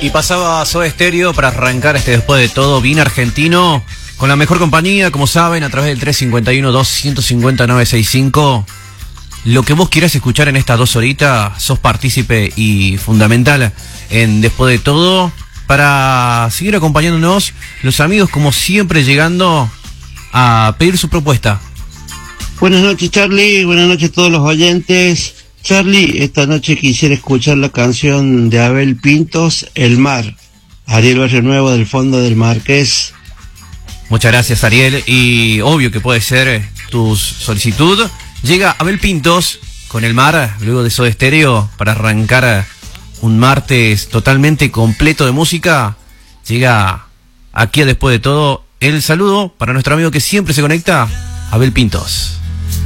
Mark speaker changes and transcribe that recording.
Speaker 1: Y pasaba Soda Stereo para arrancar después de todo bien argentino, con la mejor compañía, como saben, a través del 351-250-965. Lo que vos quieras escuchar en estas 2 horitas, sos partícipe y fundamental en Después de Todo, para seguir acompañándonos, los amigos como siempre llegando a pedir su propuesta.
Speaker 2: Buenas noches, Charlie, buenas noches a todos los oyentes. Charlie, esta noche quisiera escuchar la canción de Abel Pintos, El Mar. Ariel Barrio Nuevo, del Fondo del Marqués.
Speaker 1: Muchas gracias, Ariel, y obvio que puede ser tu solicitud. Llega Abel Pintos con El Mar, luego de Soda Stereo, para arrancar un martes totalmente completo de música. Llega aquí a Después de Todo el saludo para nuestro amigo que siempre se conecta, Abel Pintos.